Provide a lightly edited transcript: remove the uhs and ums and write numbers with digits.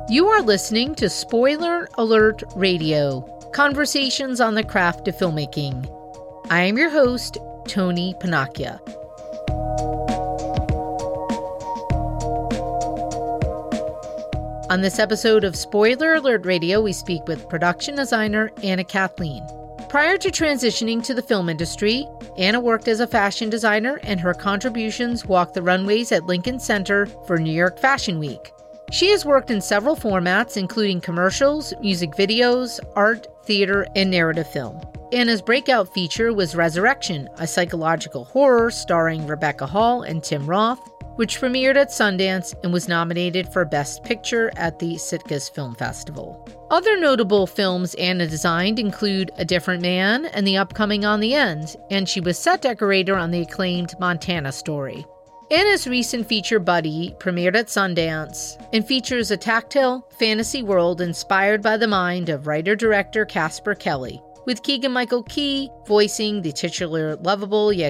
You are listening to Spoiler Alert Radio, conversations on the craft of filmmaking. I am your host, Tony Panacchia. On this episode of Spoiler Alert Radio, we speak with production designer Anna Kathleen. Prior to transitioning to the film industry, Anna worked as a fashion designer, and her contributions walked the runways at Lincoln Center for New York Fashion Week. She has worked in several formats, including commercials, music videos, art, theater, and narrative film. Anna's breakout feature was Resurrection, a psychological horror starring Rebecca Hall and Tim Roth, which premiered at Sundance and was nominated for Best Picture at the Sitges Film Festival. Other notable films Anna designed include A Different Man and the upcoming On the End, and she was set decorator on the acclaimed Montana Story. Anna's recent feature Buddy premiered at Sundance and features a tactile fantasy world inspired by the mind of writer-director Casper Kelly, with Keegan-Michael Key voicing the titular lovable yet